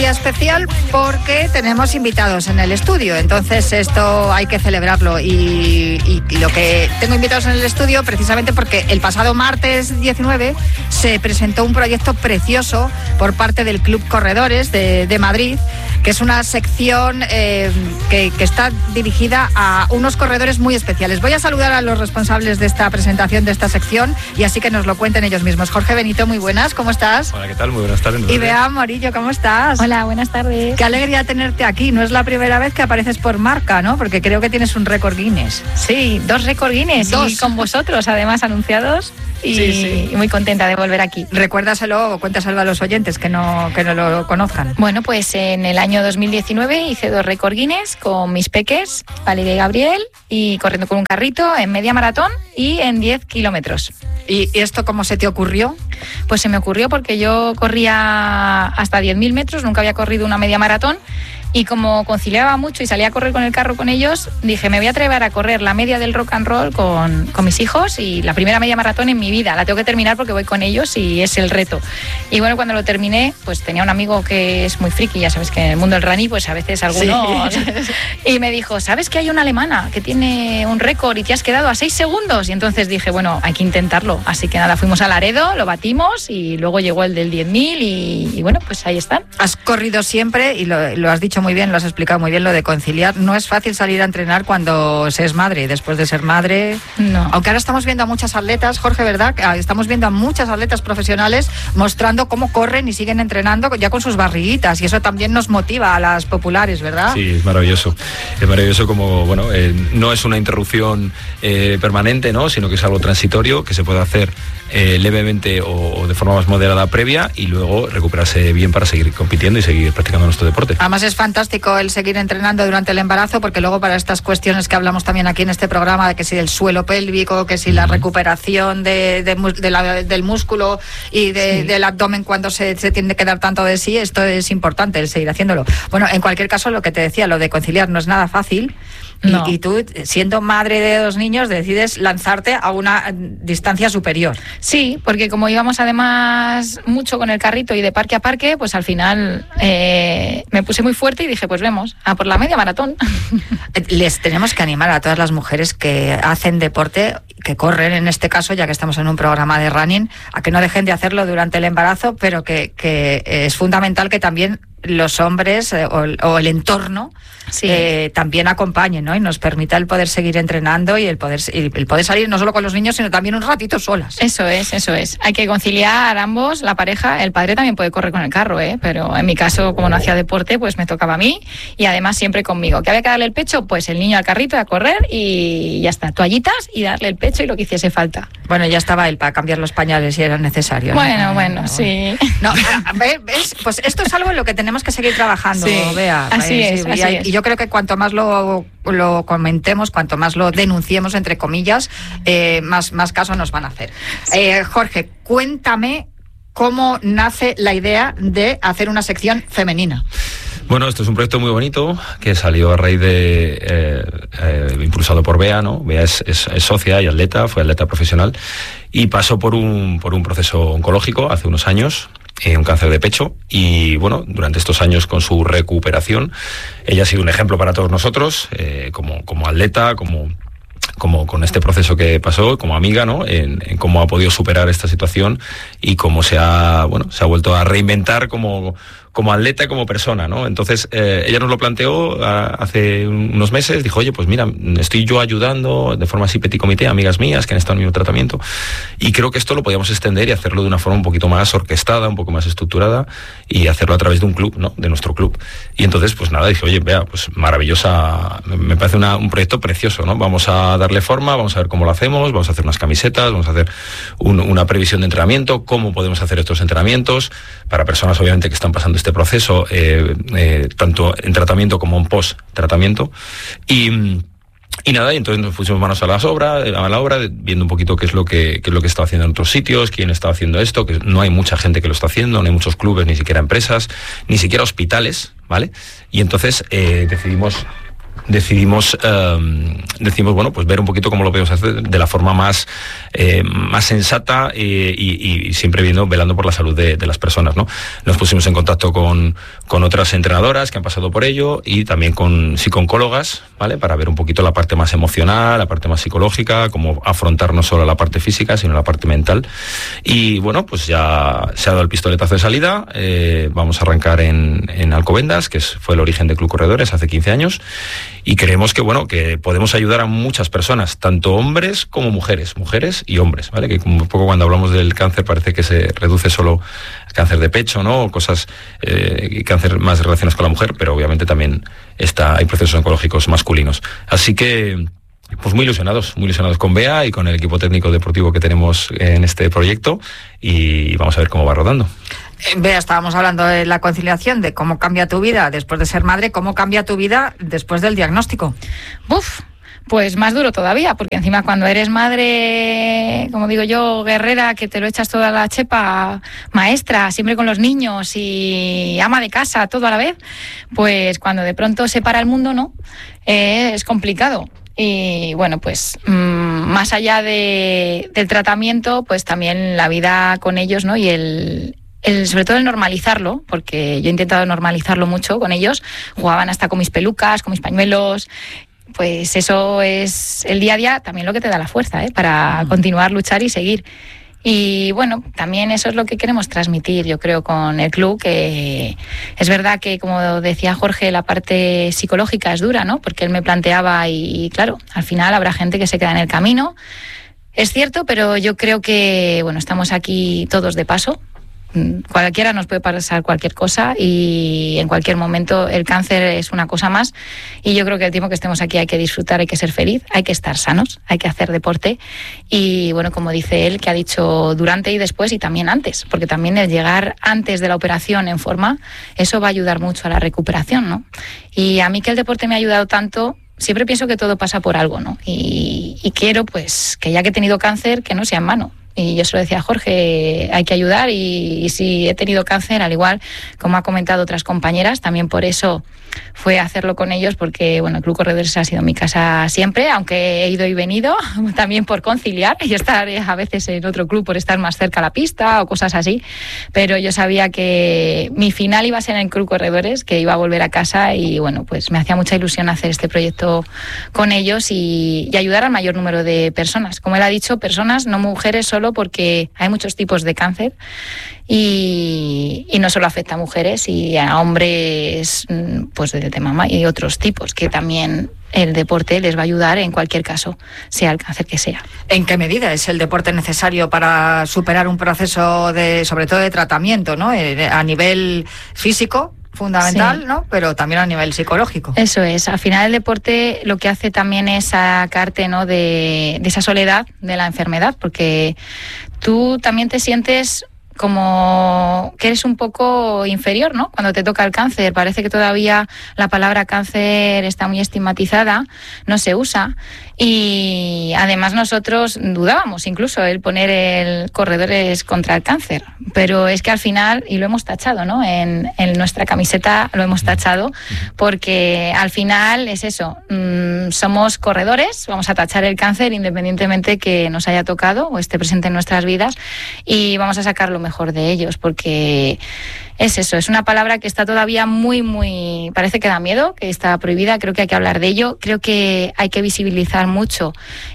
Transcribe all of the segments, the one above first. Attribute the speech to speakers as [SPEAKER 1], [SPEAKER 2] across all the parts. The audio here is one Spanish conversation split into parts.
[SPEAKER 1] día especial porque tenemos invitados en el estudio, entonces esto hay que celebrarlo y lo que tengo invitados en el estudio precisamente porque el pasado martes 19 se presentó un proyecto precioso por parte del Club Corredores de Madrid, que es una sección que está dirigida a unos corredores muy especiales. Voy a saludar a los responsables de esta presentación, de esta sección, y así que nos lo cuenten ellos mismos. Jorge Benito, muy buenas, ¿cómo estás?
[SPEAKER 2] Hola, ¿qué tal? Muy buenas tardes.
[SPEAKER 1] Y Bea Morillo, ¿cómo estás?
[SPEAKER 3] Hola, buenas tardes.
[SPEAKER 1] Qué alegría tenerte aquí. No es la primera vez que apareces por marca, ¿no? Porque creo que tienes un récord Guinness.
[SPEAKER 3] Sí, 2 récord Guinness. Y con vosotros, además, anunciados. Y muy contenta de volver aquí.
[SPEAKER 1] Recuérdaselo o cuéntaselo a los oyentes que no lo conozcan.
[SPEAKER 3] Bueno, pues en el año 2019 hice 2 récord Guinness con mis peques, Valeria y Gabriel, y corriendo con un carrito en media maratón y en 10 kilómetros.
[SPEAKER 1] ¿Y esto cómo se te ocurrió?
[SPEAKER 3] Pues se me ocurrió porque yo corría hasta 10.000 metros, nunca había corrido una media maratón. Y como conciliaba mucho y salía a correr con el carro con ellos, dije, me voy a atrever a correr la media del rock and roll con mis hijos y la primera media maratón en mi vida. La tengo que terminar porque voy con ellos y es el reto. Y bueno, cuando lo terminé, pues tenía un amigo que es muy friki, ya sabes que en el mundo del running, pues a veces algunos... Sí. Y me dijo, ¿sabes que hay una alemana que tiene un récord y te has quedado a 6 segundos? Y entonces dije, bueno, hay que intentarlo. Así que nada, fuimos a Laredo, lo batimos y luego llegó el del 10.000 y bueno, pues ahí están.
[SPEAKER 1] Has corrido siempre y lo has dicho muy bien, lo has explicado muy bien, lo de conciliar. No es fácil salir a entrenar cuando se es madre, después de ser madre.
[SPEAKER 3] No.
[SPEAKER 1] Aunque ahora estamos viendo a muchas atletas, Jorge, ¿verdad? Estamos viendo a muchas atletas profesionales mostrando cómo corren y siguen entrenando ya con sus barriguitas, y eso también nos motiva a las populares, ¿verdad?
[SPEAKER 2] Sí, es maravilloso. Es maravilloso como, bueno, no es una interrupción permanente, ¿no? Sino que es algo transitorio, que se puede hacer levemente o de forma más moderada previa y luego recuperarse bien para seguir compitiendo y seguir practicando nuestro deporte.
[SPEAKER 1] Además es fantástico el seguir entrenando durante el embarazo, porque luego para estas cuestiones que hablamos también aquí en este programa, de que si el suelo pélvico, que si la recuperación del músculo y del abdomen cuando se tiene que dar tanto de sí, esto es importante, el seguir haciéndolo. Bueno, en cualquier caso, lo que te decía, lo de conciliar no es nada fácil. No. Y tú, siendo madre de 2 niños, decides lanzarte a una distancia superior.
[SPEAKER 3] Sí, porque como íbamos además mucho con el carrito y de parque a parque, pues al final me puse muy fuerte y dije, pues vemos, a por la media maratón.
[SPEAKER 1] Les tenemos que animar a todas las mujeres que hacen deporte, que corren en este caso, ya que estamos en un programa de running, a que no dejen de hacerlo durante el embarazo, pero que es fundamental que también los hombres o el entorno también acompañen, ¿no? Y nos permita el poder seguir entrenando y el poder salir no solo con los niños, sino también un ratito solas.
[SPEAKER 3] Eso es. Hay que conciliar ambos, la pareja. El padre también puede correr con el carro, pero en mi caso, como no hacía deporte, pues me tocaba a mí y además siempre conmigo. ¿Que había que darle el pecho? Pues el niño al carrito a correr y ya está. Toallitas y darle el pecho y lo que hiciese falta.
[SPEAKER 1] Bueno, ya estaba él para cambiar los pañales si era necesario.
[SPEAKER 3] Bueno, sí.
[SPEAKER 1] No, ¿ves? Pues esto es algo en lo que tenemos que seguir trabajando, Bea.
[SPEAKER 3] Así es.
[SPEAKER 1] Y yo creo que cuanto más lo comentemos, cuanto más lo denunciemos, entre comillas, más caso nos van a hacer. Jorge, cuéntame cómo nace la idea de hacer una sección femenina.
[SPEAKER 2] Bueno, esto es un proyecto muy bonito que salió a raíz de impulsado por Bea, ¿no? Bea es socia y atleta, fue atleta profesional y pasó por un proceso oncológico hace unos años, un cáncer de pecho, y bueno, durante estos años con su recuperación, ella ha sido un ejemplo para todos nosotros, como atleta, como con este proceso que pasó, como amiga, ¿no? En cómo ha podido superar esta situación y cómo se ha vuelto a reinventar como atleta y como persona, ¿no? Entonces, ella nos lo planteó hace unos meses, dijo, oye, pues mira, estoy yo ayudando de forma así petit comité a amigas mías que han estado en mi tratamiento y creo que esto lo podíamos extender y hacerlo de una forma un poquito más orquestada, un poco más estructurada y hacerlo a través de un club, ¿no? De nuestro club. Y entonces, pues nada, dije, oye, Bea, pues maravillosa, me parece un proyecto precioso, ¿no? Vamos a darle forma, vamos a ver cómo lo hacemos, vamos a hacer unas camisetas, vamos a hacer una previsión de entrenamiento, cómo podemos hacer estos entrenamientos para personas obviamente que están pasando este proceso, tanto en tratamiento como en post-tratamiento. Y nada, y entonces nos pusimos manos a la obra, viendo un poquito qué es lo que está haciendo en otros sitios, quién está haciendo esto, que no hay mucha gente que lo está haciendo, no hay muchos clubes, ni siquiera empresas, ni siquiera hospitales, ¿vale? Y entonces decidimos decidimos bueno, pues ver un poquito cómo lo podemos hacer de la forma más sensata y siempre velando por la salud de las personas, ¿no? Nos pusimos en contacto con otras entrenadoras que han pasado por ello y también con psicooncólogas, ¿vale? Para ver un poquito la parte más emocional, la parte más psicológica, cómo afrontar no solo la parte física, sino la parte mental. Y bueno, pues ya se ha dado el pistoletazo de salida. Vamos a arrancar en Alcobendas, que fue el origen de Club Corredores hace 15 años. Y creemos que podemos ayudar a muchas personas, tanto hombres como mujeres y hombres, ¿vale? Que un poco cuando hablamos del cáncer parece que se reduce solo al cáncer de pecho, ¿no? O cosas, cáncer más relacionadas con la mujer, pero obviamente también hay procesos oncológicos masculinos. Así que, pues muy ilusionados con Bea y con el equipo técnico deportivo que tenemos en este proyecto y vamos a ver cómo va rodando.
[SPEAKER 1] Bea, estábamos hablando de la conciliación, de cómo cambia tu vida después de ser madre, cómo cambia tu vida después del diagnóstico.
[SPEAKER 3] Pues más duro todavía, porque encima cuando eres madre, como digo yo, guerrera, que te lo echas toda la chepa, maestra, siempre con los niños y ama de casa, todo a la vez, pues cuando de pronto se para el mundo, ¿no? Es complicado. Y bueno, pues más allá del tratamiento, pues también la vida con ellos, ¿no? Y sobre todo el normalizarlo, porque yo he intentado normalizarlo mucho con ellos. Jugaban hasta con mis pelucas, con mis pañuelos. Pues eso es el día a día también lo que te da la fuerza, para continuar, luchar y seguir. Y bueno, también eso es lo que queremos transmitir, yo creo, con el club, que es verdad que, como decía Jorge, la parte psicológica es dura, ¿no? Porque él me planteaba y claro, al final habrá gente que se queda en el camino. Es cierto, pero yo creo que, bueno, estamos aquí todos de paso. Cualquiera nos puede pasar cualquier cosa y en cualquier momento el cáncer es una cosa más y yo creo que el tiempo que estemos aquí hay que disfrutar, hay que ser feliz, hay que estar sanos, hay que hacer deporte y bueno, como dice él, que ha dicho durante y después y también antes, porque también el llegar antes de la operación en forma, eso va a ayudar mucho a la recuperación, ¿no? Y a mí que el deporte me ha ayudado tanto, siempre pienso que todo pasa por algo, ¿no? Y quiero pues que ya que he tenido cáncer, que no sea en vano. Y yo se lo decía a Jorge, hay que ayudar y si he tenido cáncer, al igual como ha comentado otras compañeras, también por eso fue hacerlo con ellos, porque bueno, el Club Corredores ha sido mi casa siempre, aunque he ido y venido, también por conciliar y estar a veces en otro club por estar más cerca a la pista o cosas así, pero yo sabía que mi final iba a ser en el Club Corredores, que iba a volver a casa y bueno, pues me hacía mucha ilusión hacer este proyecto con ellos y ayudar al mayor número de personas. Como él ha dicho, personas, no mujeres solo, porque hay muchos tipos de cáncer y no solo afecta a mujeres y a hombres pues de mama y otros tipos, que también el deporte les va a ayudar en cualquier caso, sea el cáncer que sea.
[SPEAKER 1] ¿En qué medida es el deporte necesario para superar un proceso sobre todo de tratamiento, ¿no? A nivel físico, fundamental, sí, ¿no? Pero también a nivel psicológico.
[SPEAKER 3] Eso es. Al final el deporte lo que hace también es sacarte, ¿no? de esa soledad de la enfermedad, porque tú también te sientes como que eres un poco inferior, ¿no? Cuando te toca el cáncer, parece que todavía la palabra cáncer está muy estigmatizada, no se usa y además nosotros dudábamos incluso el poner el Corredores contra el cáncer, pero es que al final, y lo hemos tachado, ¿no? En nuestra camiseta lo hemos tachado, porque al final es eso, somos corredores, vamos a tachar el cáncer independientemente que nos haya tocado o esté presente en nuestras vidas y vamos a sacar lo mejor de ellos, porque es eso, es una palabra que está todavía muy, parece que da miedo, que está prohibida, creo que hay que hablar de ello, creo que hay que visibilizar mucho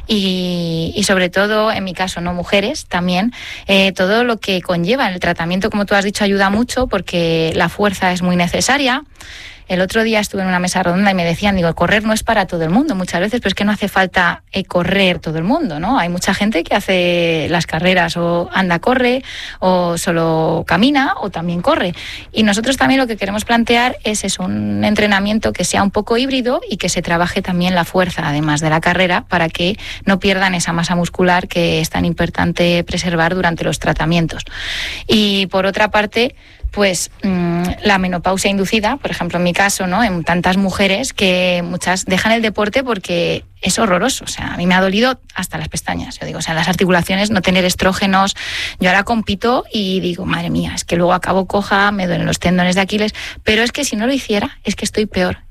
[SPEAKER 3] y sobre todo, en mi caso, no mujeres, también, todo lo que conlleva el tratamiento, como tú has dicho, ayuda mucho porque la fuerza es muy necesaria. El otro día estuve en una mesa redonda y me decían, digo, correr no es para todo el mundo muchas veces, pero es que no hace falta correr todo el mundo, ¿no? Hay mucha gente que hace las carreras o anda, corre, o solo camina, o también corre. Y nosotros también lo que queremos plantear es eso, un entrenamiento que sea un poco híbrido y que se trabaje también la fuerza, además de la carrera, para que no pierdan esa masa muscular que es tan importante preservar durante los tratamientos. Y por otra parte, pues la menopausia inducida, por ejemplo en mi caso, ¿no? En tantas mujeres que muchas dejan el deporte porque es horroroso, o sea, a mí me ha dolido hasta las pestañas, yo digo, o sea, las articulaciones, no tener estrógenos, yo ahora compito y digo, madre mía, es que luego acabo coja, me duelen los tendones de Aquiles, pero es que si no lo hiciera, es que estoy peor.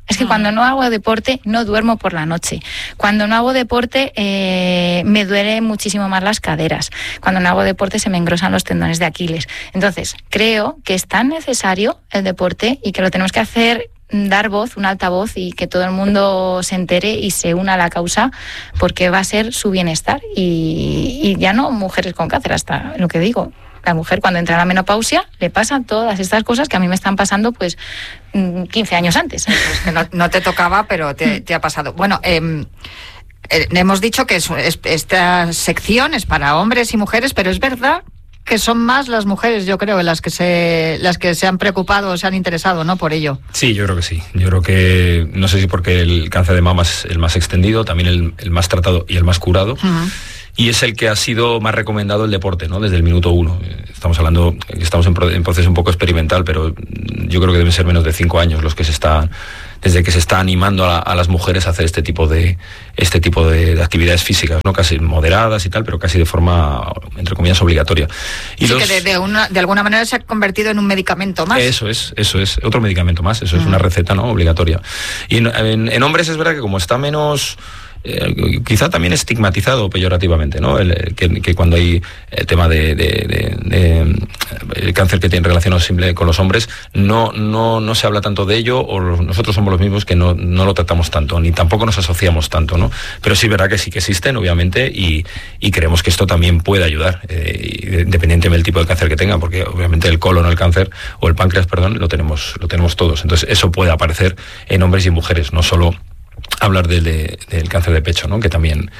[SPEAKER 3] Es que cuando no hago deporte no duermo por la noche. Cuando no hago deporte me duelen muchísimo más las caderas. Cuando no hago deporte se me engrosan los tendones de Aquiles. Entonces, creo que es tan necesario el deporte y que lo tenemos que hacer, dar voz, un altavoz, y que todo el mundo se entere y se una a la causa, porque va a ser su bienestar. Y ya no mujeres con cáncer, hasta lo que digo, la mujer cuando entra en la menopausia le pasan todas estas cosas que a mí me están pasando pues 15 años antes.
[SPEAKER 1] Pues que no te tocaba, pero te ha pasado. Bueno, hemos dicho que esta sección es para hombres y mujeres, pero es verdad que son más las mujeres, yo creo, las que se han preocupado o se han interesado, ¿no?, por ello.
[SPEAKER 2] Sí, yo creo que sí. Yo creo que, no sé si porque el cáncer de mama es el más extendido, también el más tratado y el más curado. Uh-huh. Y es el que ha sido más recomendado el deporte, ¿no?, desde el minuto 1. Estamos hablando, estamos en proceso un poco experimental, pero yo creo que deben ser menos de 5 años los que desde que se está animando a las mujeres a hacer este tipo de actividades físicas, ¿no?, casi moderadas y tal, pero casi de forma, entre comillas, obligatoria. Y
[SPEAKER 1] sí, que de alguna manera se ha convertido en un medicamento más.
[SPEAKER 2] Eso es, otro medicamento más, eso es una receta, ¿no?, obligatoria. Y en hombres es verdad que como está menos... quizá también estigmatizado peyorativamente, ¿no?, que cuando hay el tema de el cáncer que tiene relación simple con los hombres, no se habla tanto de ello, o nosotros somos los mismos que no lo tratamos tanto, ni tampoco nos asociamos tanto, ¿no? Pero sí es verdad que sí que existen, obviamente, y creemos que esto también puede ayudar, independientemente del tipo de cáncer que tengan, porque obviamente el colon, el cáncer, o el páncreas, perdón, lo tenemos todos. Entonces eso puede aparecer en hombres y en mujeres, no solo hablar del cáncer de pecho, ¿no?, que también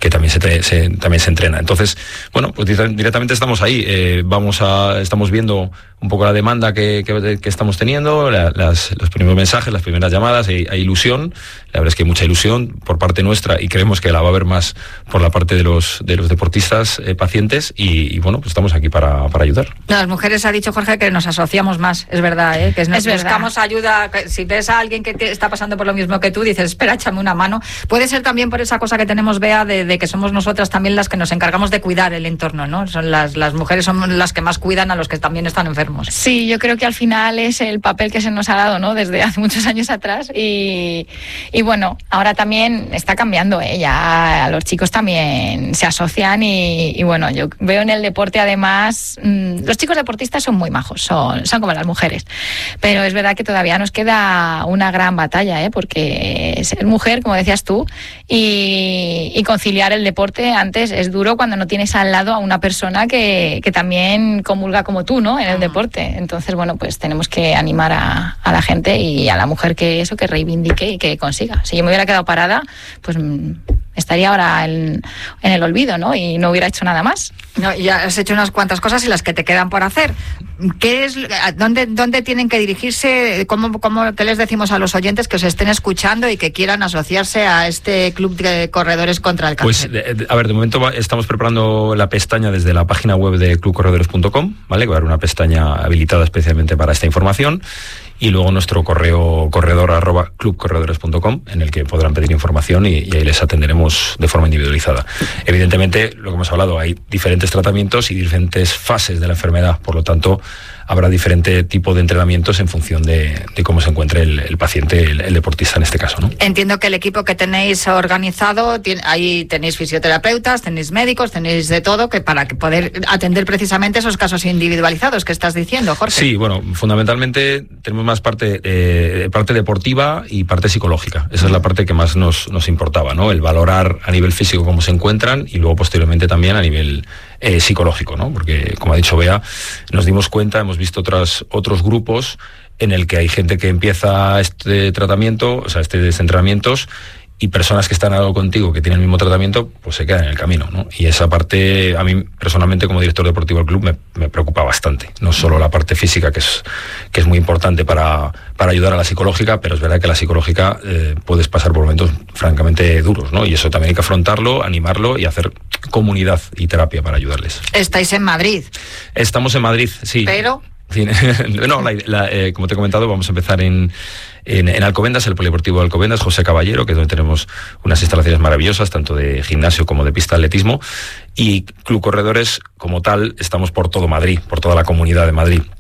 [SPEAKER 2] se entrena. Entonces, bueno, pues directamente estamos ahí. Estamos viendo un poco la demanda que estamos teniendo, los primeros mensajes, las primeras llamadas. Hay ilusión, la verdad es que hay mucha ilusión por parte nuestra, y creemos que la va a haber más por la parte de los deportistas pacientes, y bueno, pues estamos aquí para ayudar.
[SPEAKER 1] Las mujeres, ha dicho Jorge, que nos asociamos más, es verdad, que buscamos ayuda. Si ves a alguien que está pasando por lo mismo que tú, dices, espera, échame una mano. Puede ser también por esa cosa que tenemos, Bea, de que somos nosotras también las que nos encargamos de cuidar el entorno, ¿no? Son las mujeres son las que más cuidan a los que también están enfermos.
[SPEAKER 3] Sí, yo creo que al final es el papel que se nos ha dado, ¿no?, desde hace muchos años atrás, y bueno, ahora también está cambiando, ya los chicos también se asocian, y bueno, yo veo en el deporte además, los chicos deportistas son muy majos, son como las mujeres, pero es verdad que todavía nos queda una gran batalla, porque ser mujer, como decías tú, y conciliar el deporte antes es duro cuando no tienes al lado a una persona que también comulga como tú, ¿no?, en el deporte. Entonces, bueno, pues tenemos que animar a la gente y a la mujer que reivindique y que consiga. Si yo me hubiera quedado parada, pues estaría ahora en el olvido, ¿no?, y no hubiera hecho nada más.
[SPEAKER 1] No, ya has hecho unas cuantas cosas y las que te quedan por hacer. ¿Dónde tienen que dirigirse? ¿Qué les decimos a los oyentes que os estén escuchando y que quieran asociarse a este club de corredores contra el cáncer?
[SPEAKER 2] Pues, a ver, de momento estamos preparando la pestaña desde la página web de clubcorredores.com, ¿vale? Va a haber una pestaña habilitada especialmente para esta información. Y luego nuestro correo corredor@clubcorredores.com, en el que podrán pedir información y ahí les atenderemos de forma individualizada. Evidentemente, lo que hemos hablado, hay diferentes tratamientos y diferentes fases de la enfermedad, por lo tanto habrá diferente tipo de entrenamientos en función de cómo se encuentre el paciente, el deportista en este caso, ¿no?
[SPEAKER 1] Entiendo que el equipo que tenéis organizado, ahí tenéis fisioterapeutas, tenéis médicos, tenéis de todo, que para poder atender precisamente esos casos individualizados que estás diciendo, Jorge.
[SPEAKER 2] Sí, bueno, fundamentalmente tenemos más parte deportiva y parte psicológica. Esa es la parte que más nos importaba, ¿no? El valorar a nivel físico cómo se encuentran, y luego posteriormente también a nivel psicológico, ¿no? Porque, como ha dicho Bea, nos dimos cuenta, hemos visto otros grupos en el que hay gente que empieza este tratamiento, o sea, entrenamientos, y personas que están al lado contigo, que tienen el mismo tratamiento, pues se quedan en el camino, ¿no? Y esa parte, a mí personalmente, como director deportivo del club, me preocupa bastante. No solo la parte física, que es muy importante para ayudar a la psicológica, pero es verdad que la psicológica puedes pasar por momentos francamente duros, ¿no? Y eso también hay que afrontarlo, animarlo y hacer comunidad y terapia para ayudarles.
[SPEAKER 1] ¿Estáis en Madrid?
[SPEAKER 2] Estamos en Madrid, sí.
[SPEAKER 1] ¿Pero?
[SPEAKER 2] Sí, no, como te he comentado, vamos a empezar en Alcobendas, el polideportivo de Alcobendas, José Caballero, que es donde tenemos unas instalaciones maravillosas, tanto de gimnasio como de pista de atletismo, y Club Corredores, como tal, estamos por todo Madrid, por toda la Comunidad de Madrid.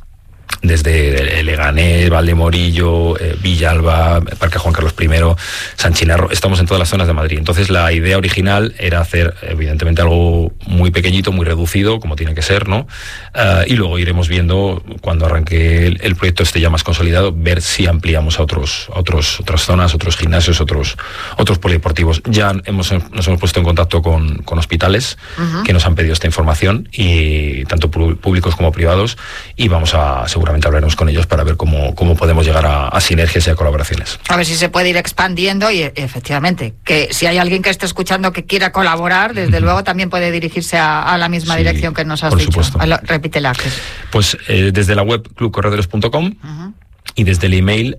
[SPEAKER 2] desde Leganés, Valdemorillo, Villalba, Parque Juan Carlos I, San Chinarro, estamos en todas las zonas de Madrid. Entonces la idea original era hacer evidentemente algo muy pequeñito, muy reducido, como tiene que ser, ¿no? Y luego iremos viendo, cuando arranque el proyecto esté ya más consolidado, ver si ampliamos a otras zonas, otros gimnasios, otros polideportivos. Ya nos hemos puesto en contacto con hospitales que nos han pedido esta información, y tanto públicos como privados, y vamos a seguramente hablaremos con ellos para ver cómo podemos llegar a sinergias y a colaboraciones.
[SPEAKER 1] A ver si se puede ir expandiendo, y efectivamente, que si hay alguien que esté escuchando que quiera colaborar, desde luego también puede dirigirse a la misma dirección que nos has dicho.
[SPEAKER 2] Supuesto.
[SPEAKER 1] Repítela.
[SPEAKER 2] Pues desde la web clubcorredores.com y desde el email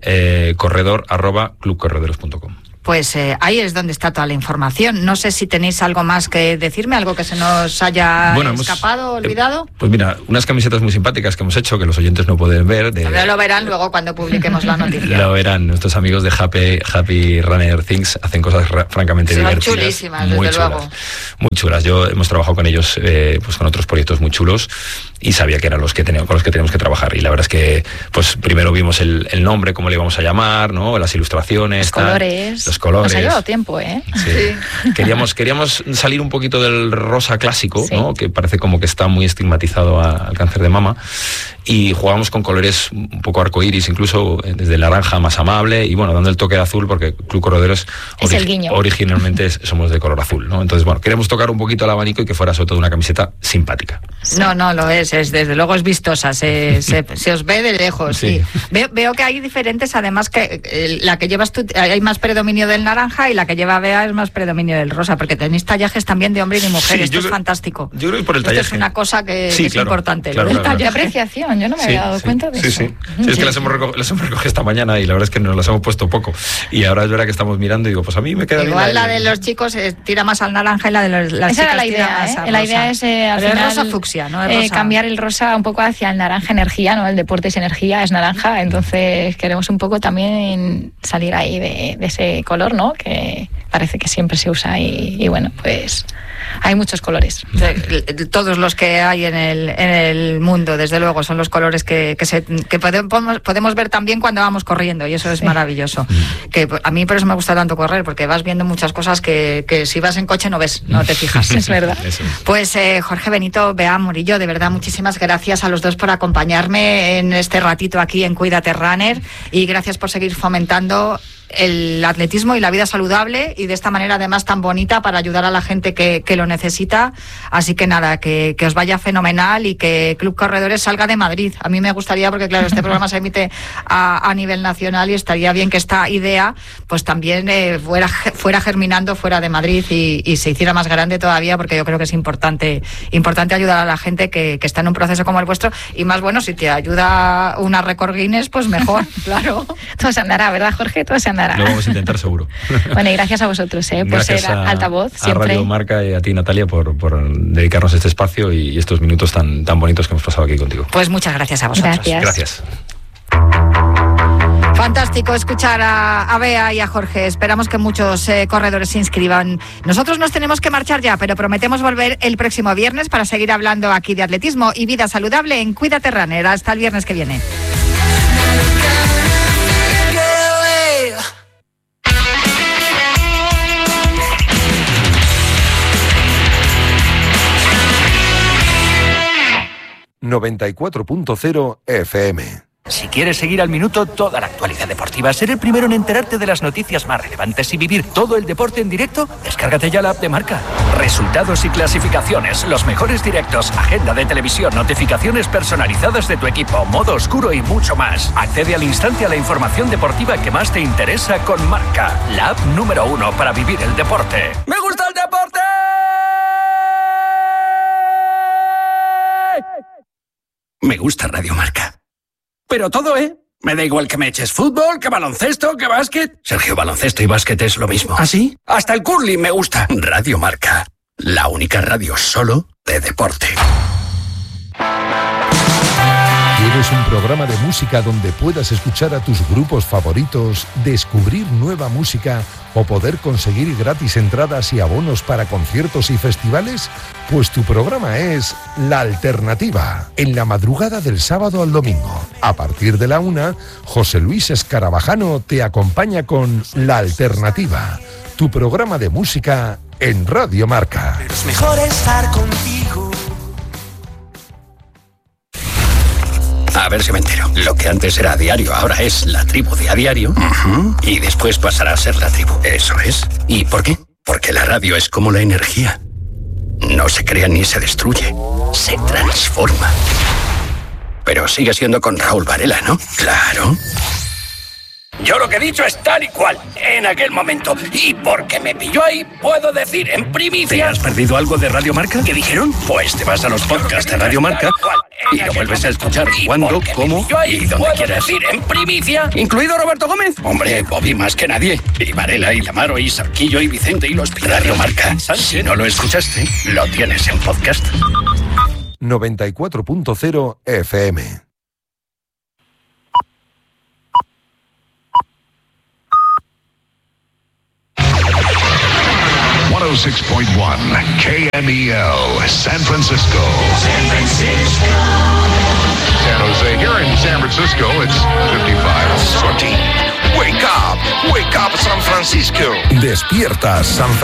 [SPEAKER 2] corredor@clubcorredores.com.
[SPEAKER 1] Pues ahí es donde está toda la información. No sé si tenéis algo más que decirme, algo que se nos haya escapado, olvidado.
[SPEAKER 2] Pues mira, unas camisetas muy simpáticas que hemos hecho, que los oyentes no pueden ver.
[SPEAKER 1] Pero lo verán luego cuando publiquemos la noticia.
[SPEAKER 2] Lo verán, nuestros amigos de Happy Runner Things hacen cosas francamente divertidas.
[SPEAKER 1] Son chulísimas, desde luego.
[SPEAKER 2] Muy chulas. Hemos trabajado con ellos, pues con otros proyectos muy chulos, y sabía que eran con los que teníamos que trabajar. Y la verdad es que, pues primero vimos el nombre, cómo le íbamos a llamar, ¿no? Las ilustraciones,
[SPEAKER 3] los colores. Nos ha llevado tiempo, ¿eh?
[SPEAKER 2] Sí. Queríamos salir un poquito del rosa clásico, ¿no? Que parece como que está muy estigmatizado al cáncer de mama, y jugamos con colores un poco arcoíris, incluso desde el naranja más amable, y bueno, dando el toque de azul, porque Club Corredores originalmente somos de color azul, ¿no? Entonces, bueno, queremos tocar un poquito el abanico y que fuera sobre todo una camiseta simpática.
[SPEAKER 1] No, lo es desde luego es vistosa, se os ve de lejos. Sí. Veo que hay diferentes, además, que la que llevas tú, hay más predominio del naranja, y la que lleva Bea es más predominio del rosa, porque tenéis tallajes también de hombre y de mujer. Esto es fantástico.
[SPEAKER 2] Yo creo que por el tallaje.
[SPEAKER 1] Esto es una cosa que es importante.
[SPEAKER 2] Claro.
[SPEAKER 3] De apreciación, yo no me había dado cuenta de eso.
[SPEAKER 2] Sí. Es que las hemos recogido esta mañana, y la verdad es que nos las hemos puesto poco. Y ahora es verdad que estamos mirando y digo, pues a mí me queda
[SPEAKER 1] igual
[SPEAKER 2] bien.
[SPEAKER 1] La de los chicos tira más al naranja, y la de las
[SPEAKER 3] Esa
[SPEAKER 1] chicas
[SPEAKER 3] era la idea,
[SPEAKER 1] tira más al
[SPEAKER 3] La
[SPEAKER 1] rosa.
[SPEAKER 3] idea es al final,
[SPEAKER 1] rosa fucsia, ¿no? Rosa.
[SPEAKER 3] Cambiar el rosa un poco hacia el naranja energía, ¿no? El deporte es energía, es naranja, entonces queremos un poco también salir ahí de ese color, ¿no? Que parece que siempre se usa, y bueno, pues hay muchos colores.
[SPEAKER 1] Todos los que hay en el mundo, desde luego, son los colores que podemos ver también cuando vamos corriendo, y eso es maravilloso. Que a mí por eso me gusta tanto correr, porque vas viendo muchas cosas que si vas en coche no ves, no te fijas.
[SPEAKER 3] Es verdad.
[SPEAKER 1] Pues Jorge Benito, Bea Murillo, de verdad muchísimas gracias a los dos por acompañarme en este ratito aquí en Cuídate Runner, y gracias por seguir fomentando el atletismo y la vida saludable, y de esta manera además tan bonita, para ayudar a la gente que lo necesita. Así que nada, que os vaya fenomenal, y que Club Corredores salga de Madrid. A mí me gustaría, porque claro, este programa se emite a nivel nacional, y estaría bien que esta idea pues también fuera germinando fuera de Madrid, y se hiciera más grande todavía, porque yo creo que es importante ayudar a la gente que está en un proceso como el vuestro, y más bueno, si te ayuda una récord Guinness, pues mejor. Claro.
[SPEAKER 3] Todo se andará, ¿verdad, Jorge? Todo se andará.
[SPEAKER 2] Lo vamos a intentar seguro.
[SPEAKER 3] Bueno, y gracias a vosotros, por
[SPEAKER 2] gracias
[SPEAKER 3] ser altavoz siempre.
[SPEAKER 2] A Radio Marca, y a ti, Natalia, por dedicarnos este espacio y estos minutos tan bonitos que hemos pasado aquí contigo.
[SPEAKER 1] Pues muchas gracias a vosotros.
[SPEAKER 2] Gracias.
[SPEAKER 1] Fantástico escuchar a Bea y a Jorge. Esperamos que muchos corredores se inscriban. Nosotros nos tenemos que marchar ya, pero prometemos volver el próximo viernes para seguir hablando aquí de atletismo y vida saludable en Cuídate Runner. Hasta el viernes que viene.
[SPEAKER 4] ...94.0 FM.
[SPEAKER 5] Si quieres seguir al minuto toda la actualidad deportiva, ser el primero en enterarte de las noticias más relevantes y vivir todo el deporte en directo, descárgate ya la app de Marca. Resultados y clasificaciones, los mejores directos, agenda de televisión, notificaciones personalizadas de tu equipo, modo oscuro y mucho más. Accede al instante a la información deportiva que más te interesa con Marca, la app número 1 para vivir el deporte. ¡Me gusta el deporte! Me gusta Radio Marca. Pero todo, ¿eh? Me da igual que me eches fútbol, que baloncesto, que básquet. Sergio, baloncesto y básquet es lo mismo. ¿Ah, sí? Hasta el curling me gusta. Radio Marca. La única radio solo de deporte.
[SPEAKER 4] ¿Quieres un programa de música donde puedas escuchar a tus grupos favoritos, descubrir nueva música o poder conseguir gratis entradas y abonos para conciertos y festivales? Pues tu programa es La Alternativa, en la madrugada del sábado al domingo. A partir de la 1, José Luis Escarabajano te acompaña con La Alternativa, tu programa de música en Radio Marca.
[SPEAKER 6] Es mejor estar contigo.
[SPEAKER 7] A ver si me entero. Lo que antes era diario, ahora es La Tribu de a diario. Y después pasará a ser La Tribu. Eso es. ¿Y por qué? Porque la radio es como la energía. No se crea ni se destruye. Se transforma. Pero sigue siendo con Raúl Varela, ¿no? Claro. Yo lo que he dicho es tal y cual, en aquel momento. Y porque me pilló ahí, puedo decir en primicia... ¿Te has perdido algo de Radio Marca? ¿Qué dijeron? Pues te vas a los podcasts de Radio Marca y lo vuelves a escuchar cuando, cómo y donde quieras. Decir en primicia, incluido Roberto Gómez. Hombre, Bobby más que nadie. Y Varela, y Lamaro, y Sarquillo, y Vicente, y los Radio Marca. Si no lo escuchaste, lo tienes en podcast.
[SPEAKER 4] 94.0 FM.
[SPEAKER 8] KMEL, San Francisco. San Francisco. San Jose. Here in San Francisco, it's 55.
[SPEAKER 9] Wake up, San Francisco.
[SPEAKER 4] Despierta, San Francisco.